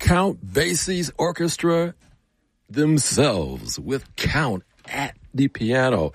Count Basie's orchestra themselves with Count at the piano.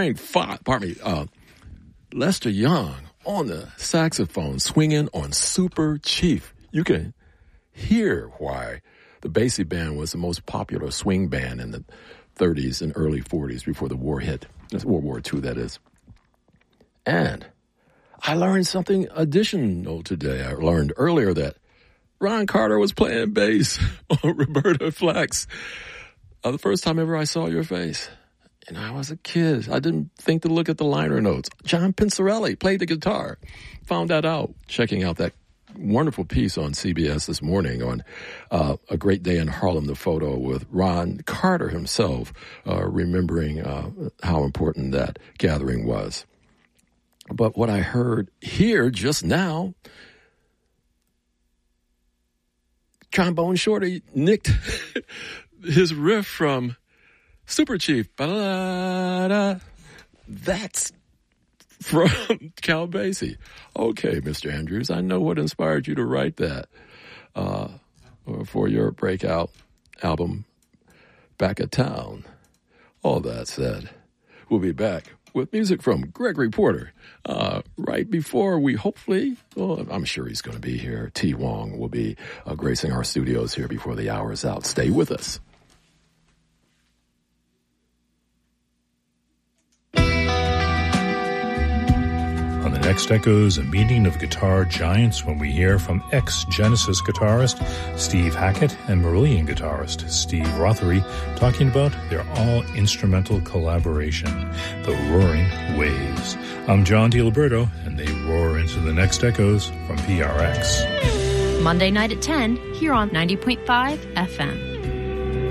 Lester Young on the saxophone swinging on Super Chief. You can hear why the Basie Band was the most popular swing band in the 30s and early 40s before the war hit. That's World War II, that is. And I learned something additional today. I learned earlier that Ron Carter was playing bass on Roberta Flack's the first time ever I saw your face. And I was a kid. I didn't think to look at the liner notes. John Pincerelli played the guitar. Found that out, checking out that wonderful piece on CBS this morning on A Great Day in Harlem, the photo with Ron Carter himself, remembering how important that gathering was. But what I heard here just now, Trombone Shorty nicked his riff from Super Chief. Ba-da-da. That's from Count Basie. Okay, Mr. Andrews, I know what inspired you to write that for your breakout album, Back of Town. All that said, we'll be back with music from Gregory Porter right before we hopefully, I'm sure he's going to be here. T. Wong will be gracing our studios here before the hour is out. Stay with us. On the next Echoes, a meeting of guitar giants when we hear from ex-Genesis guitarist Steve Hackett and Marillion guitarist Steve Rothery talking about their all-instrumental collaboration, The Roaring Waves. I'm John DiLiberto, and they roar into the next Echoes from PRX. Monday night at 10, here on 90.5 FM.